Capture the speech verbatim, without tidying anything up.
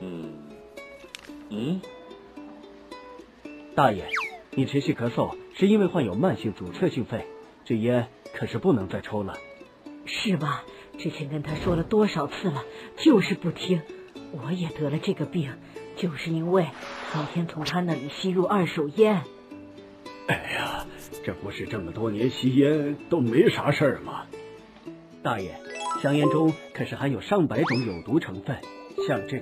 嗯嗯， 大爷，你持续咳嗽是因为患有慢性阻塞性肺，这烟可是不能再抽了。 是吧？之前跟他说了多少次了，就是不听。我也得了这个病，就是因为天天从他那里吸入二手烟。 哎呀，这不是这么多年吸烟都没啥事儿吗？ 大爷，香烟中可是含有上百种有毒成分，像这